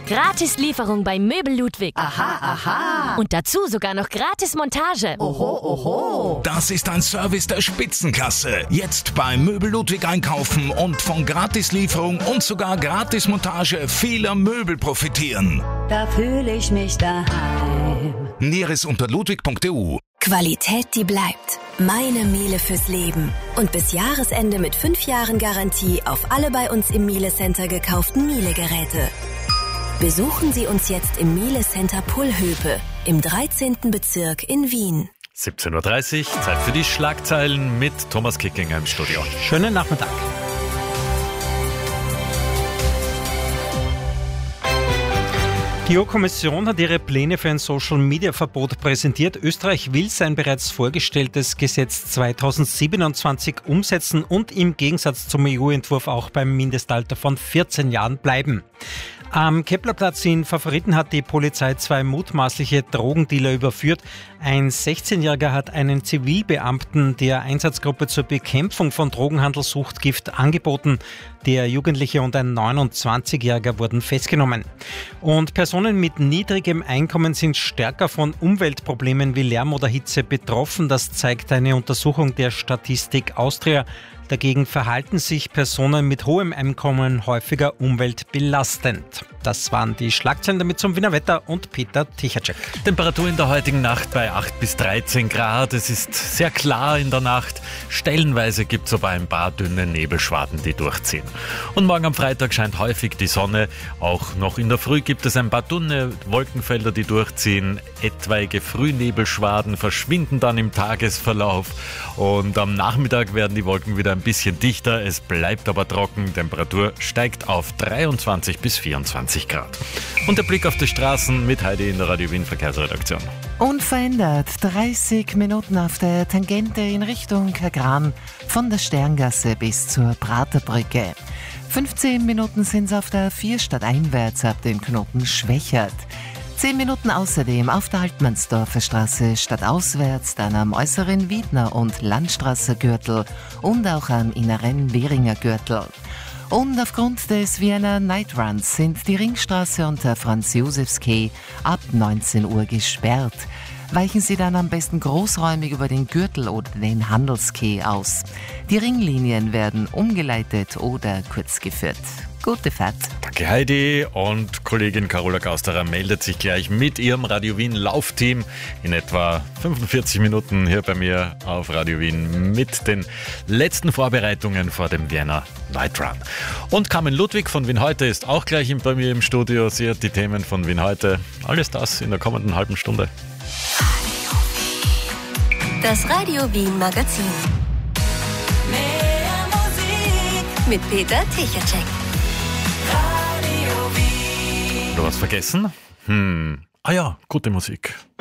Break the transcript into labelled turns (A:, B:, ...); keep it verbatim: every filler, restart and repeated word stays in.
A: Gratis Lieferung bei Möbel Ludwig.
B: Aha, aha.
A: Und dazu sogar noch gratis Montage.
B: Oho, oho.
C: Das ist ein Service der Spitzenklasse. Jetzt bei Möbel Ludwig einkaufen und von Gratislieferung und sogar Gratismontage vieler Möbel profitieren.
B: Da fühle ich mich daheim.
C: Näheres unter ludwig punkt e u.
D: Qualität, die bleibt. Meine Miele fürs Leben. Und bis Jahresende mit fünf Jahren Garantie auf alle bei uns im Miele Center gekauften Miele-Geräte. Besuchen Sie uns jetzt im Miele Center Pullhöpe im dreizehnten Bezirk in Wien.
E: siebzehn Uhr dreißig, Zeit für die Schlagzeilen mit Thomas Kickinger im Studio.
F: Schönen Nachmittag. Die E U-Kommission hat ihre Pläne für ein Social-Media-Verbot präsentiert. Österreich will sein bereits vorgestelltes Gesetz zweitausendsiebenundzwanzig umsetzen und im Gegensatz zum E U-Entwurf auch beim Mindestalter von vierzehn Jahren bleiben. Am Keplerplatz in Favoriten hat die Polizei zwei mutmaßliche Drogendealer überführt. Ein sechzehnjähriger hat einen Zivilbeamten der Einsatzgruppe zur Bekämpfung von Drogenhandel Suchtgift angeboten. Der Jugendliche und ein neunundzwanzigjähriger wurden festgenommen. Und Personen mit niedrigem Einkommen sind stärker von Umweltproblemen wie Lärm oder Hitze betroffen. Das zeigt eine Untersuchung der Statistik Austria. Dagegen verhalten sich Personen mit hohem Einkommen häufiger umweltbelastend. Das waren die Schlagzeilen, damit zum Wiener Wetter und Peter Tichacek.
E: Temperatur in der heutigen Nacht bei acht bis dreizehn Grad. Es ist sehr klar in der Nacht. Stellenweise gibt es aber ein paar dünne Nebelschwaden, die durchziehen. Und morgen am Freitag scheint häufig die Sonne. Auch noch in der Früh gibt es ein paar dünne Wolkenfelder, die durchziehen. Etwaige Frühnebelschwaden verschwinden dann im Tagesverlauf. Und am Nachmittag werden die Wolken wieder ein bisschen dichter. Es bleibt aber trocken. Temperatur steigt auf dreiundzwanzig bis vierundzwanzig Grad. Und der Blick auf die Straßen mit Heidi in der Radio Wien Verkehrsredaktion.
G: Unverändert dreißig Minuten auf der Tangente in Richtung Kagran von der Sterngasse bis zur Praterbrücke. fünfzehn Minuten sind es auf der vier stadteinwärts ab dem Knoten Schwächert. zehn Minuten außerdem auf der Altmannsdorfer Straße stadtauswärts, dann am äußeren Wiedner- und Landstraße Gürtel und auch am inneren Währinger Gürtel. Und aufgrund des Vienna Night Runs sind die Ringstraße und der Franz-Josefs-Quai ab neunzehn Uhr gesperrt. Weichen Sie dann am besten großräumig über den Gürtel oder den Handelsquai aus. Die Ringlinien werden umgeleitet oder kurz geführt. Gute Fahrt.
E: Danke Heidi, und Kollegin Carola Gausterer meldet sich gleich mit ihrem Radio Wien Laufteam in etwa fünfundvierzig Minuten hier bei mir auf Radio Wien mit den letzten Vorbereitungen vor dem Vienna Night Run. Und Carmen Ludwig von Wien Heute ist auch gleich bei mir im Studio. Sie hat die Themen von Wien Heute. Alles das in der kommenden halben Stunde.
D: Das Radio Wien Magazin.
H: Mehr Musik
D: Mit Peter Tichacek.
H: Radio Wien.
E: Du hast vergessen? Hm. Ah ja, gute Musik.